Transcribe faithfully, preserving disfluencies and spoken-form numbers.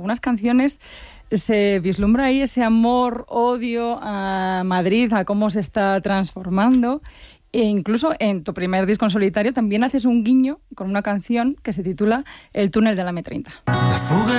algunas canciones se vislumbra ahí ese amor, odio a Madrid, a cómo se está transformando. E incluso en tu primer disco en solitario también haces un guiño con una canción que se titula El túnel de la eme treinta. La fuga